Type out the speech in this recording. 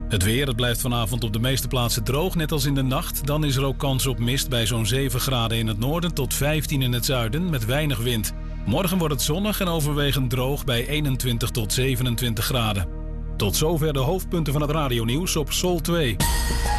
Het weer, het blijft vanavond op de meeste plaatsen droog, net als in de nacht. Dan is er ook kans op mist bij zo'n 7 graden in het noorden tot 15 in het zuiden met weinig wind. Morgen wordt het zonnig en overwegend droog bij 21 tot 27 graden. Tot zover de hoofdpunten van het radionieuws op Sol 2.